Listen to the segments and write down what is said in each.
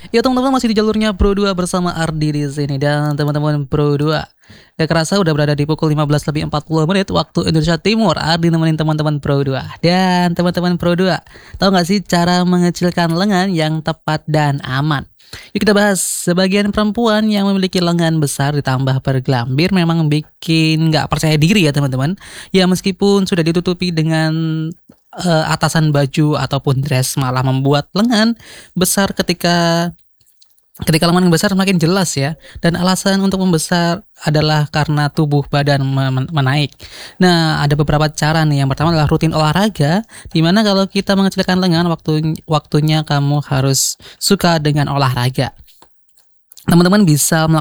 Ya teman-teman, masih di jalurnya Pro 2 bersama Ardi di sini. Dan teman-teman Pro 2, gak kerasa udah berada di pukul 15:40 waktu Indonesia Timur. Ardi nemenin teman-teman Pro 2. Dan teman-teman Pro 2, tahu gak sih cara mengecilkan lengan yang tepat dan aman? Yuk kita bahas. Sebagian perempuan yang memiliki lengan besar ditambah bergelambir memang bikin gak percaya diri ya teman-teman. Ya meskipun sudah ditutupi dengan atasan baju ataupun dress, malah membuat lengan besar ketika lengan besar semakin jelas ya. Dan alasan untuk membesar adalah karena tubuh badan menaik. Nah, ada beberapa cara nih. Yang pertama adalah rutin olahraga, dimana kalau kita mengecilkan lengan, waktunya kamu harus suka dengan olahraga. Teman-teman bisa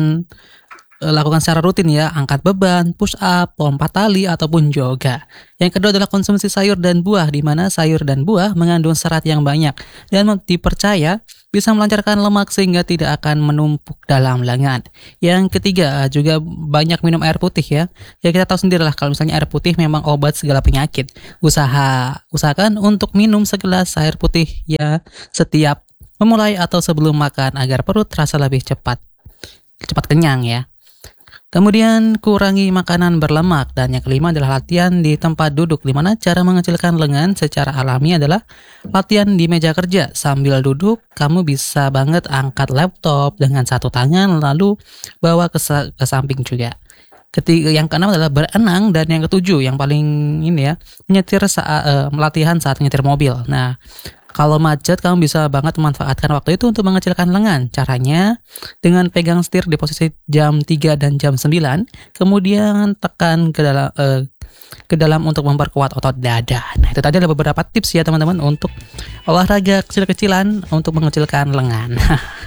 lakukan secara rutin ya, angkat beban, push up, lompat tali, ataupun yoga. Yang kedua adalah konsumsi sayur dan buah, di mana sayur dan buah mengandung serat yang banyak dan dipercaya bisa melancarkan lemak sehingga tidak akan menumpuk dalam lengan. Yang ketiga juga banyak minum air putih ya. Ya kita tahu sendirilah kalau misalnya air putih memang obat segala penyakit. Usahakan untuk minum segelas air putih ya setiap memulai atau sebelum makan agar perut terasa lebih cepat kenyang ya. Kemudian kurangi makanan berlemak. Dan yang kelima adalah latihan di tempat duduk, di mana cara mengecilkan lengan secara alami adalah latihan di meja kerja. Sambil duduk, kamu bisa banget angkat laptop dengan satu tangan lalu bawa ke samping juga. Yang keenam adalah berenang. Dan yang ketujuh yang paling ini ya, latihan saat menyetir mobil. Nah, kalau macet, kamu bisa banget memanfaatkan waktu itu untuk mengecilkan lengan. Caranya dengan pegang setir di posisi jam 3 dan jam 9, kemudian tekan ke dalam untuk memperkuat otot dada. Nah, itu tadi ada beberapa tips ya teman-teman untuk olahraga kecil-kecilan untuk mengecilkan lengan.